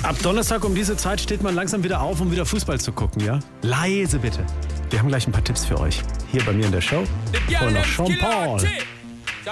Ab Donnerstag um diese Zeit steht man langsam wieder auf, um wieder Fußball zu gucken, ja? Leise bitte. Wir haben gleich ein paar Tipps für euch. Hier bei mir in der Show. Und noch Sean Paul.